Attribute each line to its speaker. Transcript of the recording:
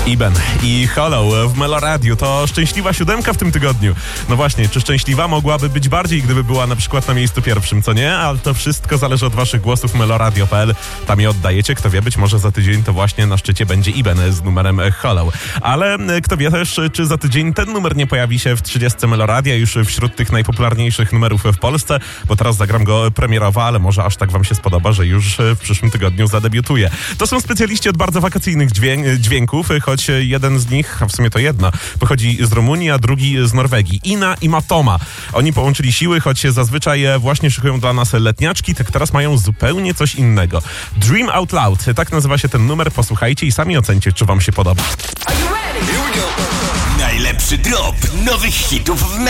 Speaker 1: Iben i Hollow w Meloradiu. To szczęśliwa siódemka w tym tygodniu. No właśnie, czy szczęśliwa mogłaby być bardziej, gdyby była na przykład na miejscu pierwszym, co nie? Ale to wszystko zależy od waszych głosów. Meloradio.pl, tam je oddajecie. Kto wie, być może za tydzień to właśnie na szczycie będzie Iben z numerem Hollow. Ale kto wie też, czy za tydzień ten numer nie pojawi się w 30 Meloradia, już wśród tych najpopularniejszych numerów w Polsce, bo teraz zagram go premierowo, ale może aż tak wam się spodoba, że już w przyszłym tygodniu zadebiutuje. To są specjaliści od bardzo wakacyjnych dźwięków, choć jeden z nich, a w sumie to jedna, pochodzi z Rumunii, a drugi z Norwegii. Ina i Matoma. Oni połączyli siły, choć zazwyczaj właśnie szykują dla nas letniaczki, tak teraz mają zupełnie coś innego. Dream Out Loud, tak nazywa się ten numer, posłuchajcie i sami ocencie, czy wam się podoba.
Speaker 2: Najlepszy drop nowych hitów w